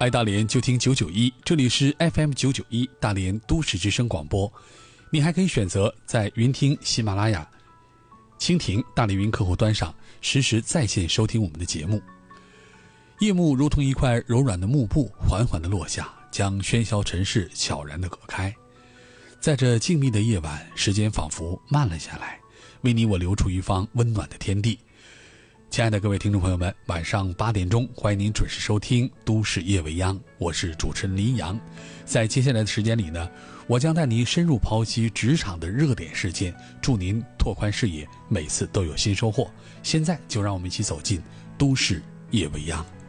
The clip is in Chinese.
爱大连就听991，这里是 FM991 大连都市之声广播。你还可以选择在云听、喜马拉雅、蜻蜓、大连云客户端上实时在线收听我们的节目。夜幕如同一块柔软的幕布，缓缓地落下，将喧嚣尘世悄然地隔开。在这静谧的夜晚，时间仿佛慢了下来，为你我留出一方温暖的天地。亲爱的各位听众朋友们，晚上8点钟，欢迎您准时收听《都市夜未央》，我是主持人林阳。在接下来的时间里呢，我将带您深入剖析职场的热点事件，祝您拓宽视野，每次都有新收获。现在就让我们一起走进《都市夜未央》。